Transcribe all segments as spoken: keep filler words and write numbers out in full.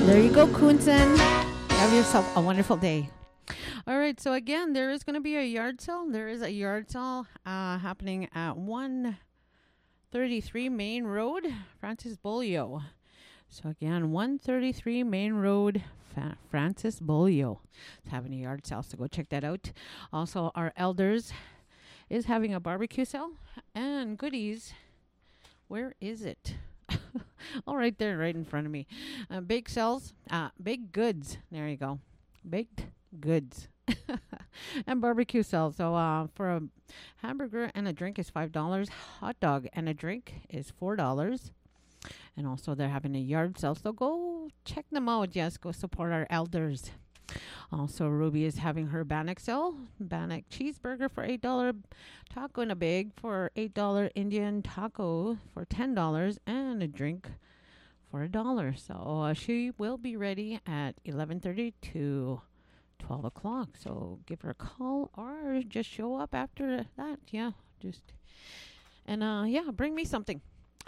There you go, Kunzen. Have yourself a wonderful day. All right, so again, there is going to be a yard sale. There is a yard sale uh, happening at one thirty-three Main Road, Francis Bolio. So again, one thirty-three Main Road, Fa- Francis Bolio. It's having a yard sale, so go check that out. Also, our Elders is having a barbecue sale and goodies. Where is it? Oh, right there, right in front of me. Uh, bake sales, uh, baked goods. There you go. Baked goods. And barbecue sales. So uh, for a hamburger and a drink is five dollars. Hot dog and a drink is four dollars. And also they're having a yard sale. So go check them out. Yes, go support our Elders. Also, Ruby is having her Bannock sale. Bannock cheeseburger for eight dollars. Taco in a bag for eight dollars. Indian taco for ten dollars. And a drink for a dollar. So uh, she will be ready at eleven thirty to twelve o'clock. So give her a call or just show up after that. Yeah, just. And uh, yeah, bring me something.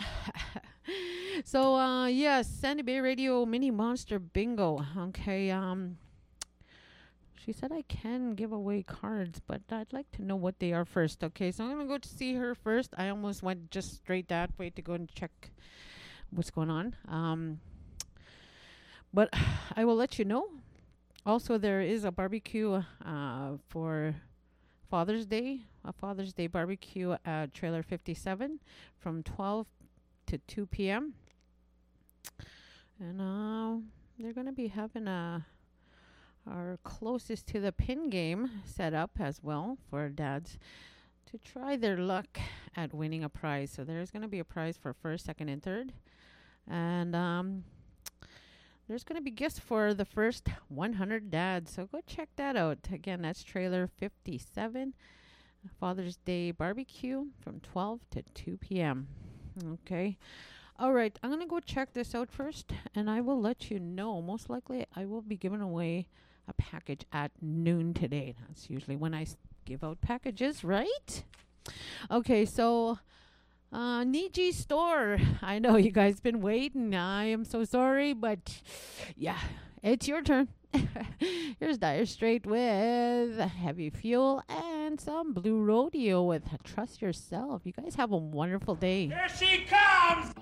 So, uh, yes, Sandy Bay Radio Mini Monster Bingo. Okay, um... she said I can give away cards, but I'd like to know what they are first. Okay, so I'm going to go to see her first. I almost went just straight that way to go and check what's going on. Um, but I will let you know. Also, there is a barbecue uh, for Father's Day, a Father's Day barbecue at Trailer fifty-seven from twelve to two p.m. And uh, they're going to be having a... our closest to the pin game set up as well for dads to try their luck at winning a prize. So there's going to be a prize for first, second, and third. And um, there's going to be gifts for the first one hundred dads. So go check that out. Again, that's Trailer fifty-seven, Father's Day barbecue from twelve to two p.m. Okay. All right. I'm going to go check this out first, and I will let you know. Most likely, I will be giving away a package at noon today. That's usually when I s- give out packages, right? Okay, so uh, Niji Store. I know you guys been waiting. I am so sorry, but yeah, it's your turn. Here's Dire Straits with Heavy Fuel and some Blue Rodeo with Trust Yourself. You guys have a wonderful day. Here she comes!